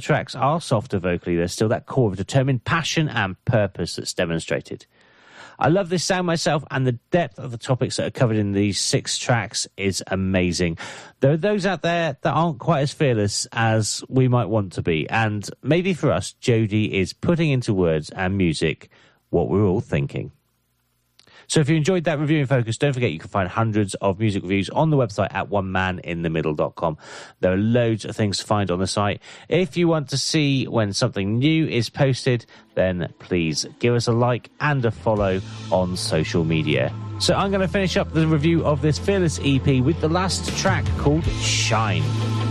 tracks are softer vocally, there's still that core of determined passion and purpose that's demonstrated. I love this sound myself, and the depth of the topics that are covered in these 6 tracks is amazing. There are those out there that aren't quite as fearless as we might want to be, and maybe for us, Jodie is putting into words and music what we're all thinking. So if you enjoyed that review in focus, don't forget you can find hundreds of music reviews on the website at onemaninthemiddle.com. There are loads of things to find on the site. If you want to see when something new is posted, then please give us a like and a follow on social media. So I'm going to finish up the review of this Fearless EP with the last track called Shine.